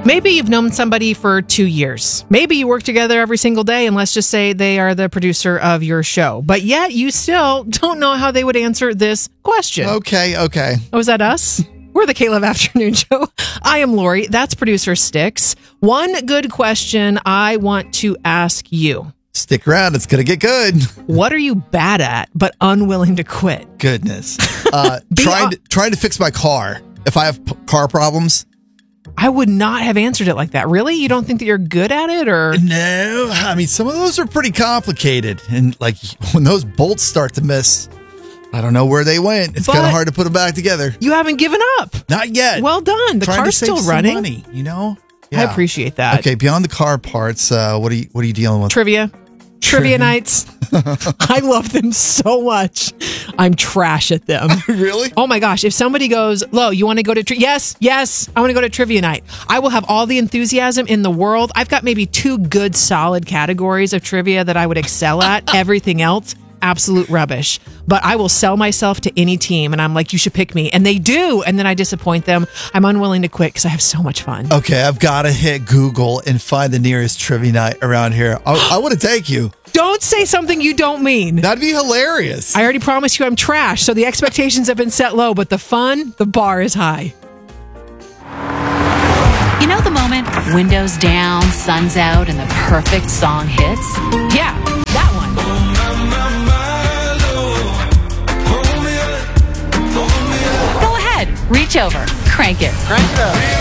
Maybe you've known somebody for 2 years. Maybe you work together every single day, and let's just say they are the producer of your show. But yet you still don't know how they would answer this question. Okay. Oh, is that us? We're the K-Love Afternoon Show. I am Lori. That's producer Sticks. One good question I want to ask you. Stick around. It's going to get good. What are you bad at but unwilling to quit? Goodness. Trying to fix my car. If I have car problems. I would not have answered it like that. Really? You don't think that you're good at it, or? No. I mean, some of those are pretty complicated. And like when those bolts start to miss, I don't know where they went. It's kind of hard to put them back together. You haven't given up. Not yet. Well done. The car's still running. Money, you know? Yeah. I appreciate that. Okay, beyond the car parts, what are you dealing with? Trivia nights. I love them so much. I'm trash at them. Really? Oh my gosh. If somebody goes, Lo, you want to go to yes, I want to go to trivia night. I will have all the enthusiasm in the world. I've got maybe 2 good solid categories of trivia that I would excel at. Everything else, absolute rubbish. But I will sell myself to any team, and I'm like, you should pick me. And they do. And then I disappoint them. I'm unwilling to quit because I have so much fun. Okay, I've got to hit Google and find the nearest trivia night around here. I want to take you. Don't say something you don't mean. That'd be hilarious. I already promised you I'm trash, so the expectations have been set low, but the bar is high. You know the moment, windows down, sun's out, and the perfect song hits? Yeah, that one. Go ahead, reach over, crank it. Crank it up.